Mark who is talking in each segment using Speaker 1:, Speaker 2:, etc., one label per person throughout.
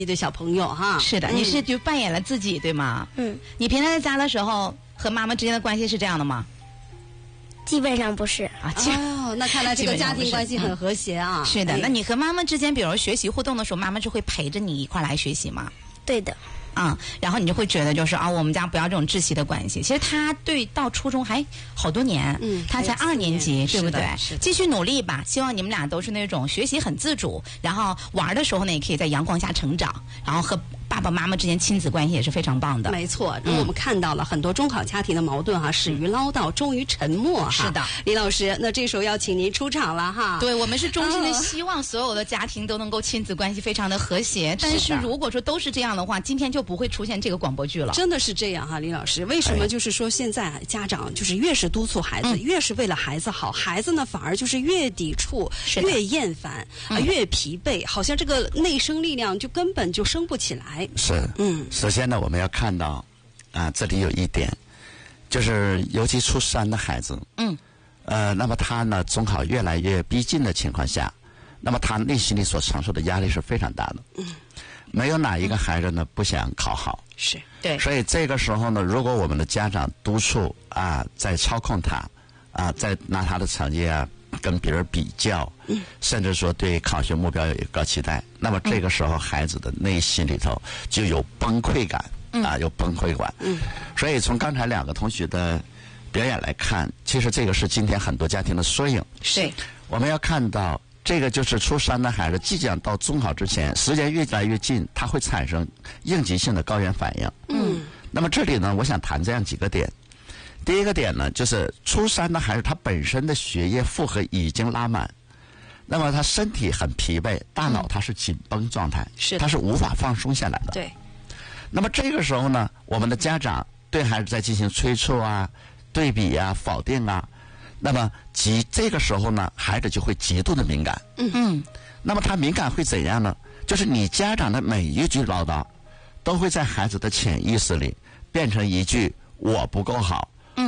Speaker 1: 你的小朋友哈。
Speaker 2: 是的，你是就扮演了自己对吗？
Speaker 3: 嗯，
Speaker 2: 你平常在家的时候和妈妈之间的关系是这样的吗？
Speaker 3: 基本上不是
Speaker 2: 啊，
Speaker 1: 哦，那看来这个家庭关系很和谐啊。
Speaker 2: 是的，那你和妈妈之间，比如学习互动的时候，妈妈是会陪着你一块来学习吗？
Speaker 3: 对的。
Speaker 2: 然后你就会觉得就是我们家不要这种窒息的关系。其实他到初中还好多年，他才2年级，对不对？继续努力吧，希望你们俩都是那种学习很自主，然后玩的时候呢，也可以在阳光下成长，然后和爸爸妈妈之间亲子关系也是非常棒的。
Speaker 1: 没错，我们看到了很多中考家庭的矛盾始于唠叨，终于沉默哈。
Speaker 2: 是的，
Speaker 1: 李老师，那这时候要请您出场了哈。
Speaker 2: 对，我们是衷心的希望所有的家庭都能够亲子关系非常的和谐，但是如果说都是这样的话，今天就不会出现这个广播剧了。
Speaker 1: 真的是这样哈，李老师，为什么就是说现在家长就是越是督促孩子，越是为了孩子好，孩子呢反而就是越抵触，越厌烦越疲惫，好像这个内生力量就根本就升不起来。
Speaker 4: 是，首先呢，我们要看到这里有一点，就是尤其初3的孩子，那么他呢中考越来越逼近的情况下，那么他内心里所承受的压力是非常大的。没有哪一个孩子呢不想考好，
Speaker 1: 是
Speaker 2: 对。
Speaker 4: 所以这个时候呢，如果我们的家长督促在操控他在拿他的成绩跟别人比较，甚至说对考学目标有一个高期待，那么这个时候孩子的内心里头就有崩溃感，有崩溃感。所以从刚才2个同学的表演来看，其实这个是今天很多家庭的缩影。
Speaker 2: 是，
Speaker 4: 我们要看到这个就是初3的孩子即将到中考之前，时间越来越近，他会产生应激性的高原反应。那么这里呢，我想谈这样几个点。第一个点呢，就是初3的孩子他本身的学业负荷已经拉满，那么他身体很疲惫，大脑他是紧绷状态，他是无法放松下来的。
Speaker 1: 对。
Speaker 4: 那么这个时候呢，我们的家长对孩子在进行催促对比否定那么这个时候呢，孩子就会极度的敏感。那么他敏感会怎样呢？就是你家长的每一句唠叨，都会在孩子的潜意识里变成一句“我不够好”。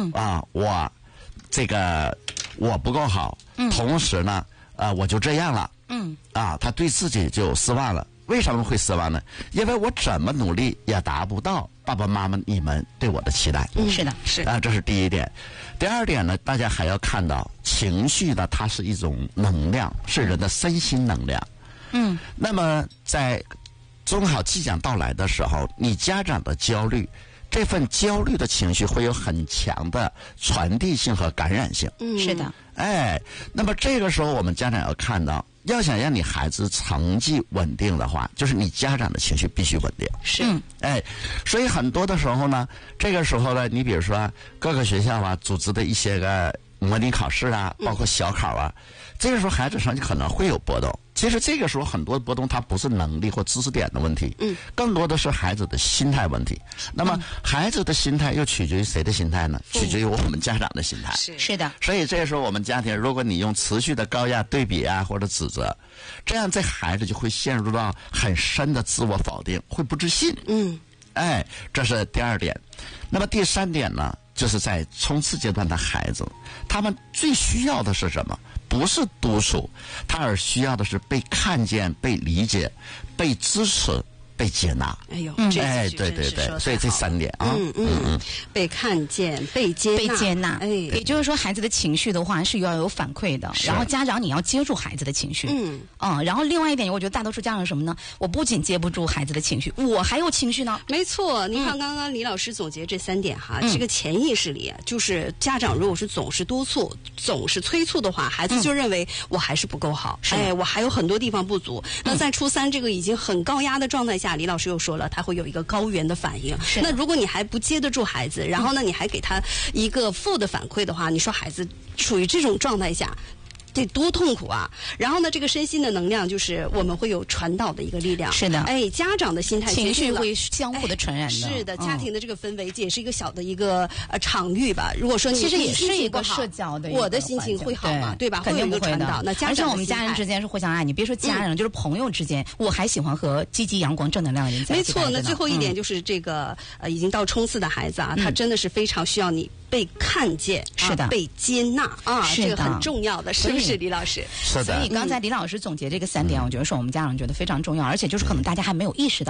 Speaker 4: 我不够好。同时呢，我就这样了。他对自己就失望了。为什么会失望呢？因为我怎么努力也达不到爸爸妈妈你们对我的期待。
Speaker 2: 是的，是
Speaker 4: 这是第一点。第二点呢，大家还要看到情绪呢，它是一种能量，是人的身心能量。那么在中考即将到来的时候，你家长的焦虑，这份焦虑的情绪会有很强的传递性和感染性。
Speaker 2: 是的。
Speaker 4: 那么这个时候我们家长要看到，要想让你孩子成绩稳定的话，就是你家长的情绪必须稳定。
Speaker 2: 是。
Speaker 4: 所以很多的时候呢，这个时候呢，你比如说各个学校组织的一些个模拟考试包括小考这个时候孩子成绩可能会有波动。其实这个时候很多波动它不是能力或知识点的问题，更多的是孩子的心态问题。那么孩子的心态又取决于谁的心态呢？取决于我们家长的心态。
Speaker 2: 是的。
Speaker 4: 所以这个时候我们家庭，如果你用持续的高压对比或者指责，这样这孩子就会陷入到很深的自我否定，会不自信。这是第2点。那么第3点呢，就是在冲刺阶段的孩子，他们最需要的是什么？不是督促，他而需要的是被看见、被理解、被支持、被接纳。
Speaker 1: 对，
Speaker 4: 所以这3点
Speaker 1: 被看见、被接纳。
Speaker 2: 也就是说，孩子的情绪的话是要有反馈的，然后家长你要接住孩子的情绪。然后另外一点，我觉得大多数家长是什么呢？我不仅接不住孩子的情绪，我还有情绪呢。
Speaker 1: 没错，你看刚刚李老师总结这3点这个潜意识里，就是家长如果是总是督促、总是催促的话，孩子就认为我还是不够好，我还有很多地方不足。那在初3这个已经很高压的状态下，李老师又说了，他会有一个高原的反应。那如果你还不接得住孩子，然后呢，你还给他一个负的反馈的话，你说孩子处于这种状态下，这多痛苦啊！然后呢，这个身心的能量就是我们会有传导的一个力量。
Speaker 2: 是的。
Speaker 1: 家长的心态
Speaker 2: 情绪会相互的传染的。
Speaker 1: 是的，家庭的这个氛围也是一个小的一个场域吧。如果说你
Speaker 2: 其实也是一个社交的，
Speaker 1: 我的心情会好嘛，对吧？
Speaker 2: 肯定
Speaker 1: 会有一个传导。那
Speaker 2: 而且我们家人之间是互相爱，你别说家人，就是朋友之间，我还喜欢和积极阳光正能量的人在一起。
Speaker 1: 没错，那最后一点就是这个已经到冲刺的孩子他真的是非常需要你被看见，
Speaker 2: 是的，
Speaker 1: 被接纳这个很重要的，是不是李老师？
Speaker 4: 是的。
Speaker 2: 所以刚才李老师总结这个3点，我觉得是我们家长觉得非常重要，而且就是可能大家还没有意识到。